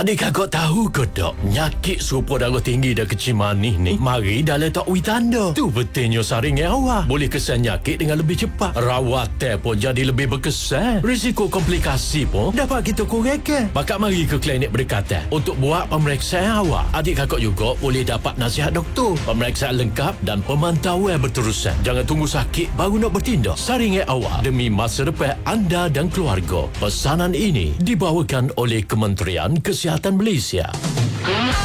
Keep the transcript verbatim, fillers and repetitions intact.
Adik kakak tahu ke tak, nyakit serupa darah tinggi dan kecil manis ni mari dah letak ui tanda. Tu betulnya saringan awal boleh kesan nyakit dengan lebih cepat. Rawatan pun jadi lebih berkesan. Risiko komplikasi pun dapat kita kurangkan. Bakal mari ke klinik berdekatan untuk buat pemeriksaan awal. Adik kakak juga boleh dapat nasihat doktor, pemeriksaan lengkap dan pemantauan berterusan. Jangan tunggu sakit baru nak bertindak. Saringan awal demi masa depan anda dan keluarga. Pesanan ini dibawakan oleh Kementerian Kesihatan Malaysia.